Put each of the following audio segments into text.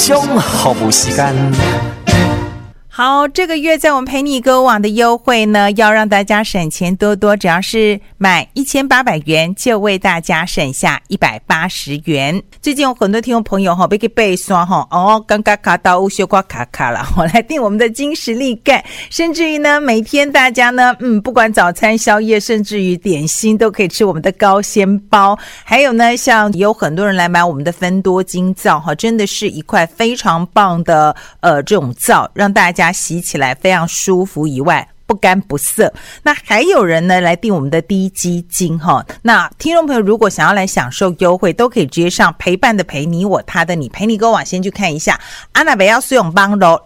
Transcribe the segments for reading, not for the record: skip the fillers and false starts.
享服务时间。 好，这个月在我们陪你购物网的优惠呢，要让大家省钱多多，只要是买1800元就为大家省下180元。最近有很多听众朋友被给背刷刚刚卡到修瓜卡卡了，来订我们的金石力钙，甚至于呢每天大家呢不管早餐宵夜甚至于点心都可以吃我们的高纤包，还有呢像有很多人来买我们的芬多精皂真的是一块非常棒的这种皂，让大家洗起来非常舒服以外不干不涩。那还有人呢来订我们的低基金那听众朋友如果想要来享受优惠，都可以直接上陪伴的陪你我他的你陪你购网先去看一下阿那北要苏永帮喽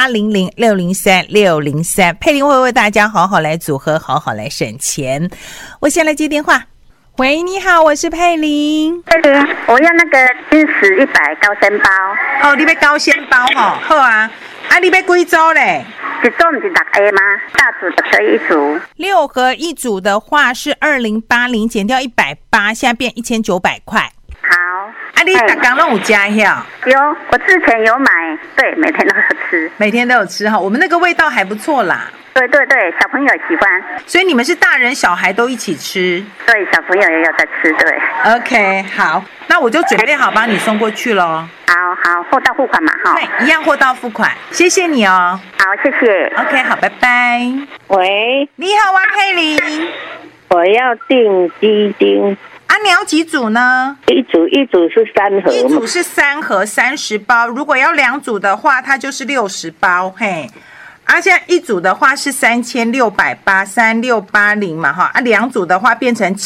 0800603603，佩玲会为大家好好来组合，好好来省钱。我先来接电话。喂，你好，我是佩玲。 佩玲，我要那个金石100高纤包。 你要高纤包好啊。你要几组嘞？ 一组不是6个吗？大组的可以一组。 6盒一组的话是2080减掉180，现在变1900块。 好。 你每天都有加呀？ 有，我之前有买，对，每天都有吃。 每天都有吃我们那个味道还不错啦。 对对对，小朋友喜欢。 所以你们是大人小孩都一起吃？ 对，小朋友也有在吃，对。 OK， 好，那我就准备好帮你送过去咯。 好，货到付款嘛， 对，一样货到付款，谢谢你哦。 好，谢谢。 OK， 好，拜拜。 喂， 你好啊，佩玲。 我要订鸡精。 你要几组呢？ 一组是3盒， 一组是3盒30包，如果要2组的话，它就是60包，嘿。现在一组的话是3680，3680嘛2组的话变成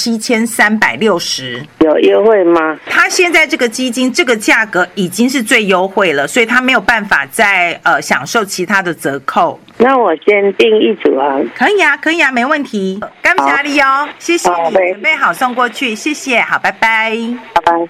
7360。 有优惠吗？ 它现在这个基金这个价格已经是最优惠了，所以它没有办法再享受其他的折扣。 那我先订一组啊。 可以啊，没问题。感谢你哦，谢谢你，准备好送过去，谢谢，好，拜拜， 拜拜。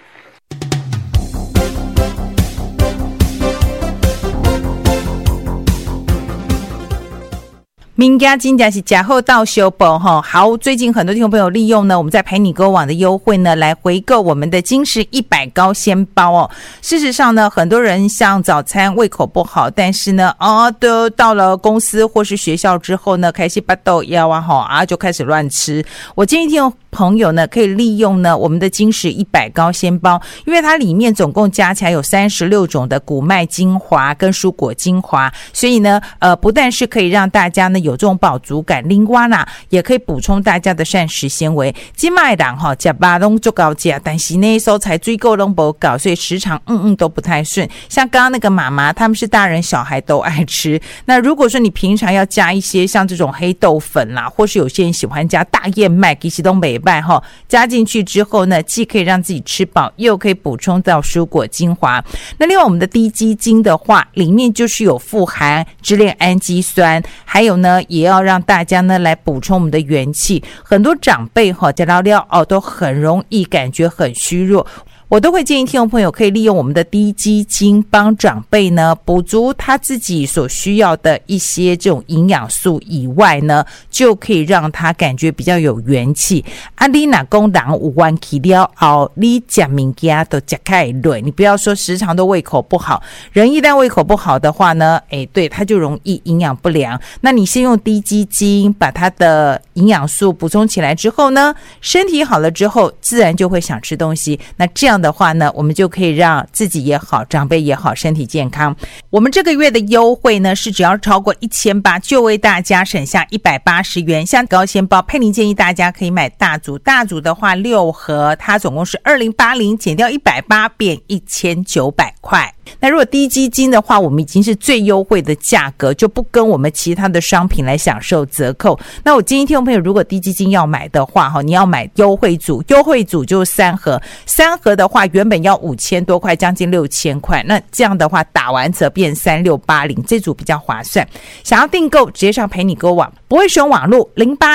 民家金家是假后到修补好，最近很多听众朋友利用呢我们在陪你购网的优惠呢来回购我们的金石100高纤包事实上呢，很多人像早餐胃口不好，但是呢都到了公司或是学校之后呢，开始巴豆腰就开始乱吃。我建议听众朋友呢可以利用呢我们的金石100高纤包，因为它里面总共加起来有36种的谷麦精华跟蔬果精华，所以呢不但是可以让大家呢有这种饱足感，另外呢也可以补充大家的膳食纤维。现在的人吃饱都很高价，但是那时候才追够都不够，所以时常都不太顺。像刚刚那个妈妈他们是大人小孩都爱吃，那如果说你平常要加一些像这种黑豆粉啦，或是有些人喜欢加大燕麦，其实都没办法加进去之后呢，既可以让自己吃饱，又可以补充到蔬果精华。那另外我们的低基精的话，里面就是有富含支链氨基酸，还有呢也要让大家呢来补充我们的元气。很多长辈加到料都很容易感觉很虚弱，我都会建议听众朋友可以利用我们的低基精帮长辈呢补足他自己所需要的一些这种营养素以外呢，就可以让他感觉比较有元气。你若讲人有元气了后，你吃东西都吃太累，你不要说时常都胃口不好，人一旦胃口不好的话呢，对，他就容易营养不良。那你先用低基精把他的营养素补充起来之后呢，身体好了之后自然就会想吃东西，那这样的话呢，我们就可以让自己也好，长辈也好，身体健康。我们这个月的优惠呢是只要超过1800就为大家省下180元。像高纤包，佩玲建议大家可以买大组，大组的话6盒，它总共是2080减掉180变1900块。那如果低基金的话，我们已经是最优惠的价格，就不跟我们其他的商品来享受折扣。那我建议听众朋友，如果低基金要买的话，你要买优惠组，优惠组就是3盒，3盒的话原本要5000多块，将近6000块，那这样的话打完折变3680，这组比较划算。想要订购直接上陪你购网，不会使用网络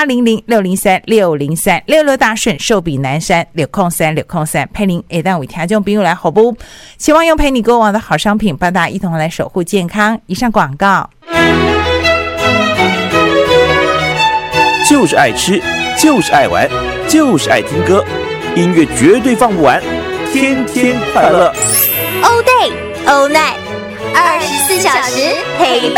0800603603，66大顺寿比南山603，佩玲会当为听众朋友来服务，希望用陪你购网的好商品帮大家一同来守护健康。以上广告。 就是爱吃，就是爱玩，就是爱听歌，音乐绝对放不完，天天快乐。 All day, all night, 24小时陪伴。